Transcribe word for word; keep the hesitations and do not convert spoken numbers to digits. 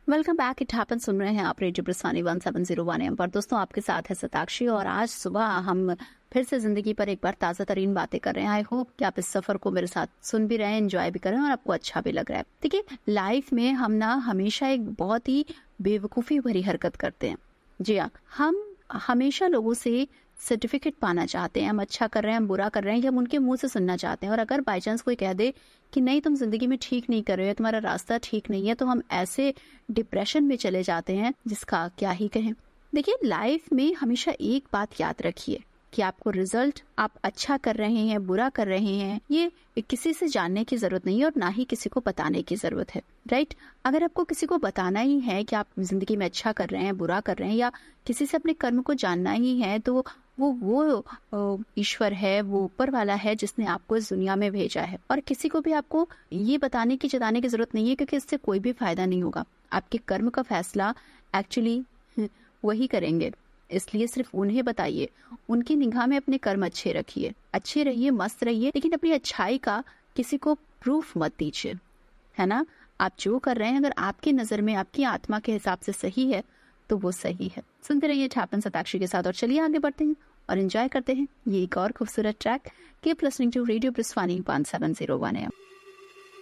Welcome back. It happen सुन रहे हैं आप radio ब्रस्वानी one seven zero one M पर। दोस्तों आपके साथ है सताक्षी और आज सुबह हम फिर से जिंदगी पर एक बार ताज़ा तरीन बातें कर रहे हैं। आई होप कि आप इस सफर को मेरे साथ सुन भी रहे हैं, एंजॉय भी कर रहे हैं और आपको अच्छा भी लग रहा है। देखिए, लाइफ में हम ना हमेशा एक बहुत ही बेवकूफ़ी भरी हरकत करते हैं। जी हाँ, हम हमेशा लोगों से सर्टिफिकेट पाना चाहते हैं। हम अच्छा कर रहे हैं, हम बुरा कर रहे हैं, या हम उनके मुंह से सुनना चाहते हैं। और अगर बाई चांस कोई कह दे कि नहीं तुम जिंदगी में ठीक नहीं कर रहे हो, तुम्हारा रास्ता ठीक नहीं है, तो हम ऐसे डिप्रेशन में चले जाते हैं जिसका क्या ही कहें। देखिए, लाइफ में हमेशा एक बात याद रखिए कि आपको रिजल्ट आप अच्छा कर रहे हैं, बुरा कर रहे हैं, ये किसी से जानने की जरूरत नहीं है और ना ही किसी को बताने की जरूरत है। राइट? अगर आपको किसी को बताना ही है कि आप जिंदगी में अच्छा कर रहे हैं, बुरा कर रहे हैं, या किसी से अपने कर्म को जानना ही है, तो वो वो ईश्वर है, वो ऊपर वाला है जिसने आपको इस दुनिया में भेजा है। और किसी को भी आपको ये बताने की जताने की जरूरत नहीं है, क्योंकि इससे कोई भी फायदा नहीं होगा। आपके कर्म का फैसला एक्चुअली वही करेंगे। इसलिए सिर्फ उन्हें बताइए, उनकी निगाह में अपने कर्म अच्छे रखिए, अच्छे रहिए, मस्त रहिए, लेकिन अपनी अच्छाई का किसी को प्रूफ मत दीजिए। है ना? आप जो कर रहे हैं अगर आपकी नजर में, आपकी आत्मा के हिसाब से सही है तो वो सही है। सुनते रहिए ठैपन सताक्षी के साथ और चलिए आगे बढ़ते हैं और एंजॉय करते हैं ये एक और खूबसूरत track. Keep listening to radio ब्रस्वानी one seven zero one M.